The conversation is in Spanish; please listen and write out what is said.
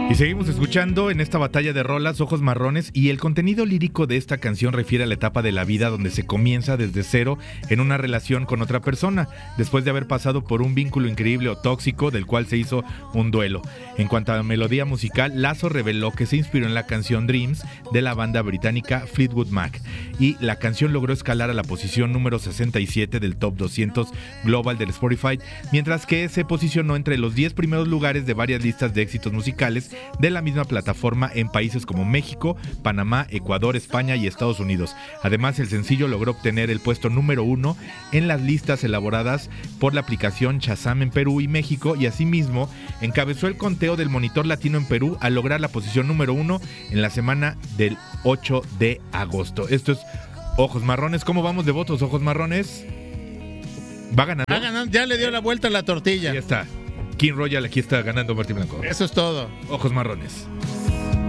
Y seguimos escuchando en esta batalla de rolas Ojos Marrones, y el contenido lírico de esta canción refiere a la etapa de la vida donde se comienza desde cero en una relación con otra persona, después de haber pasado por un vínculo increíble o tóxico del cual se hizo un duelo. En cuanto a la melodía musical, Lazo reveló que se inspiró en la canción Dreams de la banda británica Fleetwood Mac, y la canción logró escalar a la posición número 67 del Top 200 Global del Spotify, mientras que se posicionó entre los 10 primeros lugares de varias listas de éxitos musicales de la misma plataforma en países como México, Panamá, Ecuador, España y Estados Unidos. Además, el sencillo logró obtener el puesto número 1 en las listas elaboradas por la aplicación Shazam en Perú y México, y asimismo encabezó el conteo del Monitor Latino en Perú al lograr la posición número 1 en la semana del 8 de agosto. Esto es Ojos Marrones. ¿Cómo vamos de votos, Ojos Marrones? ¿Va ganando? Va ganando, ya le dio la vuelta a la tortilla. Ya está. King Royal aquí está ganando Martín Blanco. Eso es todo. Ojos Marrones.